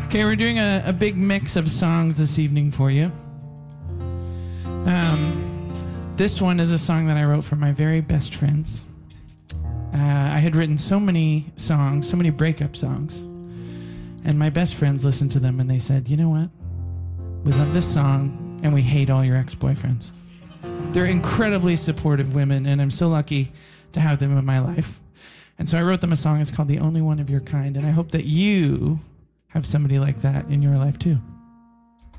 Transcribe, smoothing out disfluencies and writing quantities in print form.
Okay, we're doing a big mix of songs this evening for you. This one is a song that I wrote for my very best friends. I had written so many songs, so many breakup songs, and my best friends listened to them and they said, you know what? We love this song and we hate all your ex-boyfriends. They're incredibly supportive women, and I'm so lucky to have them in my life. And so I wrote them a song. It's called The Only One of Your Kind, and I hope that you have somebody like that in your life too.